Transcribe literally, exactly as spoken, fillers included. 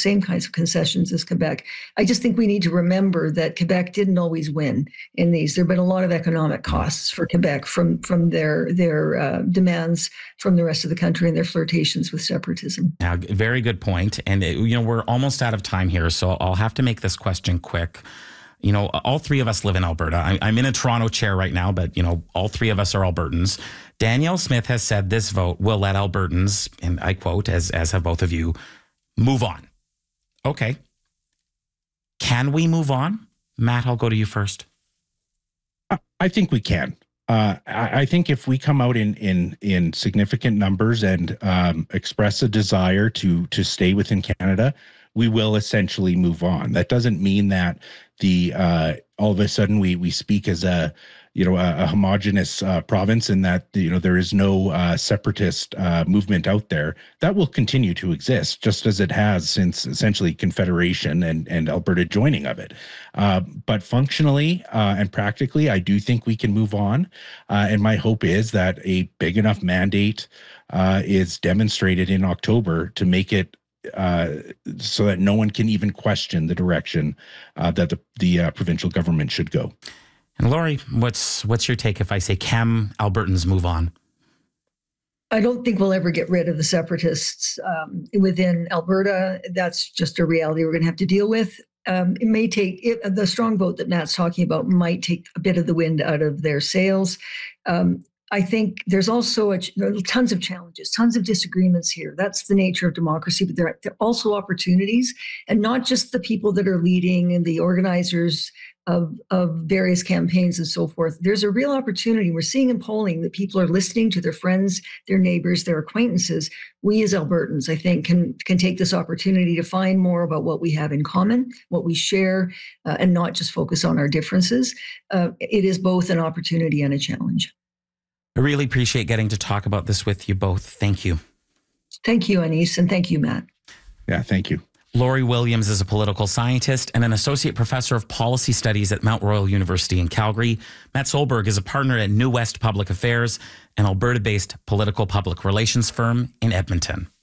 same kinds of concessions as Quebec. I just think we need to remember that Quebec didn't always win in these. There have been a lot of economic costs for Quebec from from their their uh, demands from the rest of the country and their flirtations with separatism. Yeah, very good point. And it, you know, we're almost out of time here, so I'll have to make this question quick. You know, all three of us live in Alberta. I, I'm in a Toronto chair right now, but, you know, all three of us are Albertans. Danielle Smith has said this vote will let Albertans, and I quote, as, as have both of you, move on. Okay. Can we move on? Matt, I'll go to you first. I think we can. Uh, I, I think if we come out in in in significant numbers and um, express a desire to to stay within Canada, we will essentially move on. That doesn't mean that the uh, all of a sudden we we speak as a you know a, a homogenous uh, province, and that you know there is no uh, separatist uh, movement out there. That will continue to exist, just as it has since essentially Confederation and and Alberta joining of it. Uh, but functionally uh, and practically, I do think we can move on. Uh, and my hope is that a big enough mandate uh, is demonstrated in October to make it uh, so that no one can even question the direction uh, that the, the uh, provincial government should go. And Laurie, what's what's your take if I say, can Albertans move on? I don't think we'll ever get rid of the separatists um, within Alberta. That's just a reality we're going to have to deal with. Um, it may take it, the strong vote that Matt's talking about might take a bit of the wind out of their sails. Um, I think there's also a, there are tons of challenges, tons of disagreements here. That's the nature of democracy, but there are, there are also opportunities, and not just the people that are leading and the organizers of, of various campaigns and so forth. There's a real opportunity. We're seeing in polling that people are listening to their friends, their neighbors, their acquaintances. We as Albertans, I think, can can take this opportunity to find more about what we have in common, what we share, uh, and not just focus on our differences. Uh, it is both an opportunity and a challenge. I really appreciate getting to talk about this with you both. Thank you. Thank you, Anis, and thank you, Matt. Yeah, thank you. Laurie Williams is a political scientist and an associate professor of policy studies at Mount Royal University in Calgary. Matt Solberg is a partner at New West Public Affairs, an Alberta-based political public relations firm in Edmonton.